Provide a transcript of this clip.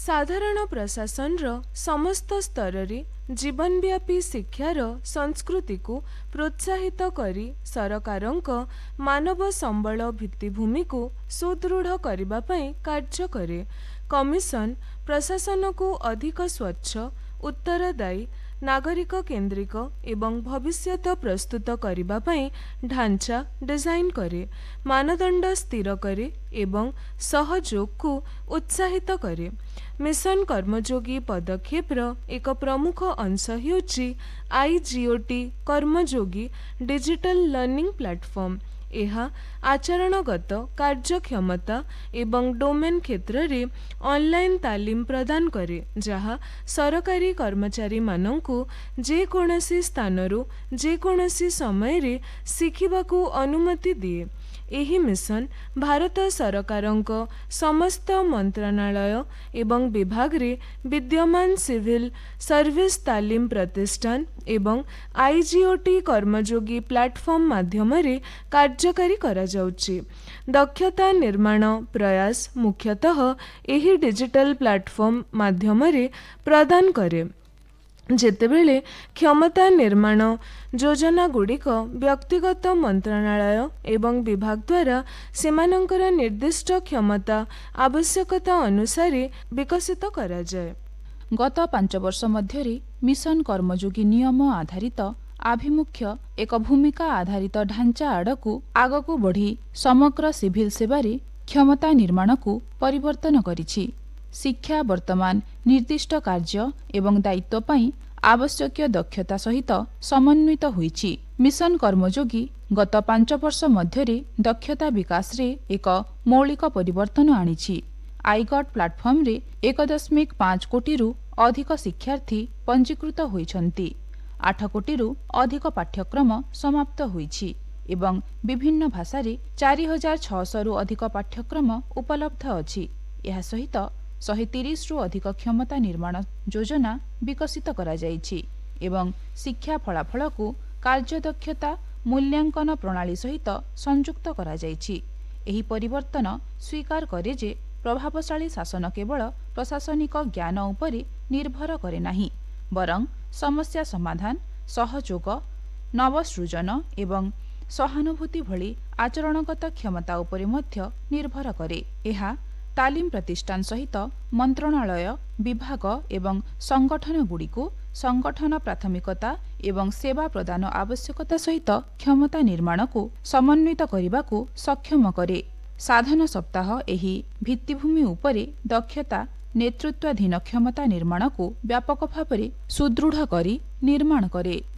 साधारण प्रशासन समस्त स्तर रे जीवनव्यापी शिक्षार संस्कृति को प्रोत्साहित करी सरकारक मानव संबल भित्तिभूमि को सुदृढ़ करने पई कार्य करे। कमिशन प्रशासन को अधिक स्वच्छ, उत्तरदायी, नागरिक केन्द्रिक एवं भविष्यत प्रस्तुत करने पई ढांचा डिजाइन करे, मानदंड स्थिर करे एवं सहयोग को उत्साहित करे। मिशन कर्मयोगी पदक्षेप एक प्रमुख अंश होची आईजीओटी कर्मयोगी डिजिटल लर्निंग प्लेटफॉर्म। यह आचरणगत कार्यक्षमता एवं डोमेन क्षेत्र में ऑनलाइन तालीम प्रदान करे, जहाँ सरकारी कर्मचारी माननकु जेकोसी स्थानरू जेकोसी समय रे शिखिबाकू अनुमति दिए। एही मिशन भारत सरकारक समस्त मंत्रालय एवं विभाग रे विद्यमान सिविल सर्विस तालीम प्रतिष्ठान एवं आईजीओटी कर्मयोगी प्लेटफॉर्म माध्यम रे कार्यकारी करा जाउची। दक्षता निर्माण प्रयास मुख्यतः एही डिजिटल प्लेटफॉर्म माध्यम रे प्रदान करे। जेतेबेले क्षमता निर्माण योजना गुड़िक व्यक्तिगत मंत्रालय एवं विभाग द्वारा सेमानंकर निर्दिष्ट क्षमता आवश्यकता अनुसार विकसित करा जाए। गत 5 वर्ष मध्य मिशन कर्मयोगी नियम आधारित आभिमुख्य एक भूमिका आधारित ढांचा आड़कू आगकू बढ़ी समग्र सिविल सेवारे क्षमता निर्माण को परिवर्तन करिछि। शिक्षा वर्तमान निर्दिष्ट कार्य एवं दायित्व पई आवश्यक दक्षता सहित समन्वित होईछि। मिशन कर्मयोगी गत 5 वर्ष मध्य दक्षता विकास रे एक मौलिक परिवर्तन आनिछि। आईगॉट प्लेटफॉर्म रे 1.5 कोटी अधिक शिक्षार्थी पंजीकृत होइछन्ति। 8 कोटी अधिक पाठ्यक्रम समाप्त होईछि एवं विभिन्न भाषा रे 4600 अधिक पाठ्यक्रम उपलब्ध अछि। यह सहित 130 अधिक क्षमता निर्माण योजना विकसित करा जाइछि एवं शिक्षा फलाफल को कार्यदक्षता मूल्यांकन प्रणाली सहित संयुक्त करा जाइछि। एही परिवर्तन स्वीकार करे जे प्रभावशाली शासन केवल प्रशासनिक ज्ञान उपरे निर्भर करे नाही, बरं समस्या समाधान, सहयोग, नवसृजन एवं सहानुभूति भली आचरणगत क्षमता उपरे मध्य निर्भर करे। एहा तालीम प्रतिष्ठान सहित मंत्रणालय, विभाग एवं संगठन गुड़िको संगठन प्राथमिकता एवं सेवा प्रदान आवश्यकता सहित क्षमता निर्माण को समन्वित करने को सक्षम करे। साधन सप्ताह एही भित्तिभूमि उपरे दक्षता नेतृत्वाधीन क्षमता निर्माण को व्यापक भाव सुदृढ़ करी निर्माण करे।